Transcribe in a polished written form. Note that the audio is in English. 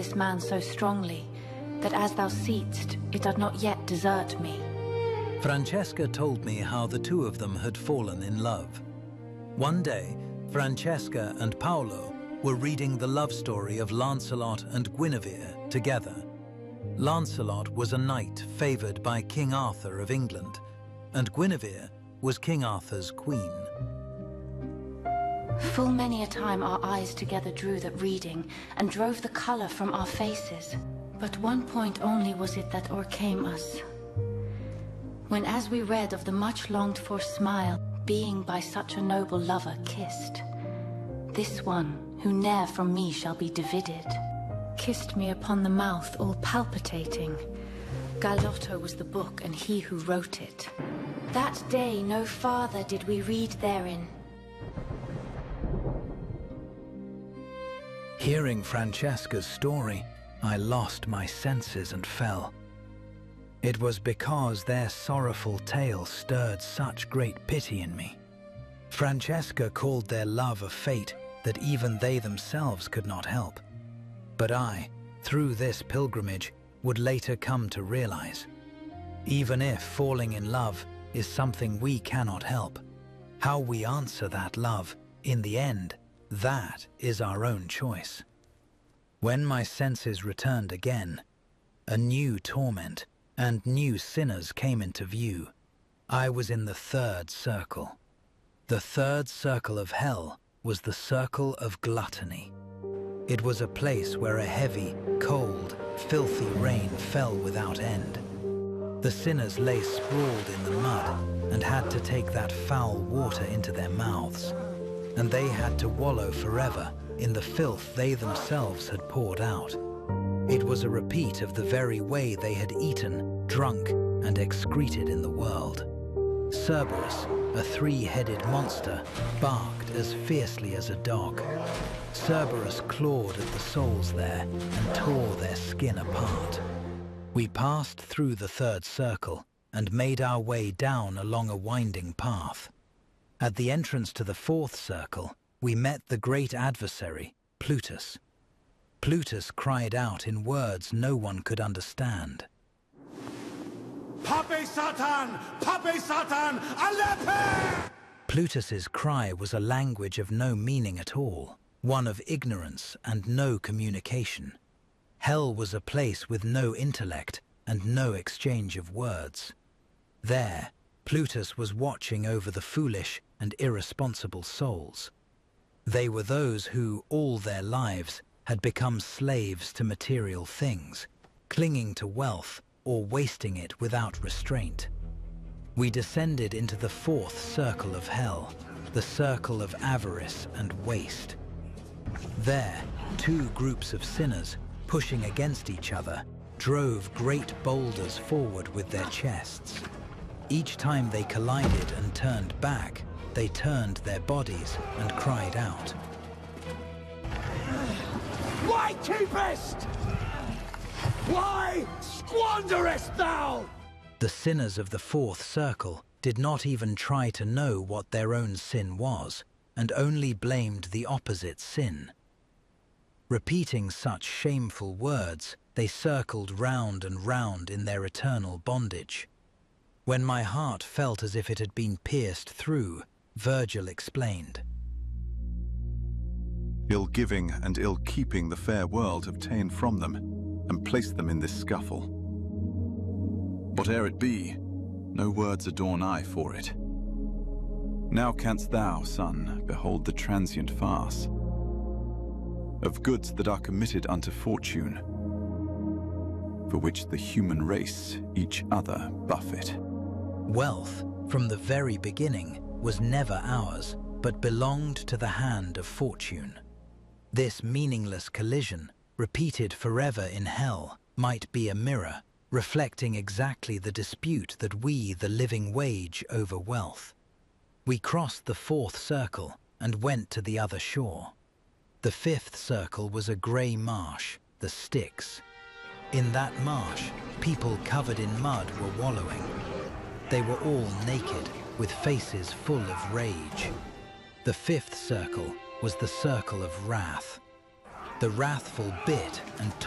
this man so strongly, that as thou seedst, it doth not yet desert me. Francesca told me how the two of them had fallen in love. One day, Francesca and Paolo were reading the love story of Lancelot and Guinevere together. Lancelot was a knight favoured by King Arthur of England, and Guinevere was King Arthur's queen. Full many a time our eyes together drew that reading, and drove the colour from our faces. But one point only was it that o'ercame us, when as we read of the much longed-for smile, being by such a noble lover kissed, this one, who ne'er from me shall be divided, kissed me upon the mouth all palpitating. Gallotto was the book, and he who wrote it. That day no farther did we read therein. Hearing Francesca's story, I lost my senses and fell. It was because their sorrowful tale stirred such great pity in me. Francesca called their love a fate that even they themselves could not help. But I, through this pilgrimage, would later come to realize, even if falling in love is something we cannot help, how we answer that love, in the end, that is our own choice. When my senses returned again, a new torment and new sinners came into view. I was in the third circle. The third circle of hell was the circle of gluttony. It was a place where a heavy, cold, filthy rain fell without end. The sinners lay sprawled in the mud and had to take that foul water into their mouths, and they had to wallow forever in the filth they themselves had poured out. It was a repeat of the very way they had eaten, drunk, and excreted in the world. Cerberus, a three-headed monster, barked as fiercely as a dog. Cerberus clawed at the souls there and tore their skin apart. We passed through the third circle and made our way down along a winding path. At the entrance to the fourth circle, we met the great adversary, Plutus. Plutus cried out in words no one could understand. Pape Satan! Pape Satan! Alepe! Plutus's cry was a language of no meaning at all, one of ignorance and no communication. Hell was a place with no intellect and no exchange of words. There, Plutus was watching over the foolish and irresponsible souls. They were those who, all their lives, had become slaves to material things, clinging to wealth or wasting it without restraint. We descended into the fourth circle of hell, the circle of avarice and waste. There, two groups of sinners, pushing against each other, drove great boulders forward with their chests. Each time they collided and turned back, they turned their bodies and cried out. Why keepest? Why squanderest thou? The sinners of the fourth circle did not even try to know what their own sin was, and only blamed the opposite sin. Repeating such shameful words, they circled round and round in their eternal bondage. When my heart felt as if it had been pierced through, Virgil explained. Ill-giving and ill-keeping the fair world have ta'en from them, and placed them in this scuffle. Whate'er it be, no words adorn I for it. Now canst thou, son, behold the transient farce of goods that are committed unto fortune, for which the human race each other buffet. Wealth, from the very beginning, was never ours, but belonged to the hand of fortune. This meaningless collision, repeated forever in hell, might be a mirror, reflecting exactly the dispute that we, the living, wage over wealth. We crossed the fourth circle and went to the other shore. The fifth circle was a grey marsh, the Styx. In that marsh, people covered in mud were wallowing. They were all naked, with faces full of rage. The fifth circle was the circle of wrath. The wrathful bit and